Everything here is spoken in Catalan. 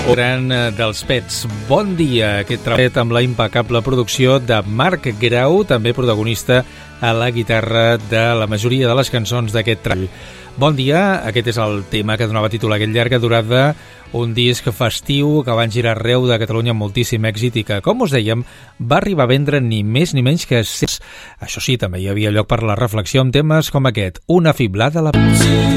Gran dels Pets. Bon dia, aquest treball amb la impecable producció de Marc Grau, també protagonista a la guitarra de la majoria de les cançons d'aquest treball. Bon dia, aquest és el tema que donava títol a aquest llarga durada, un disc festiu que van girar arreu de Catalunya amb moltíssim èxit i que, com us dèiem, va arribar a vendre ni més ni menys que 6. Això sí, també hi havia lloc per la reflexió amb temes com aquest, Una fiblada a la...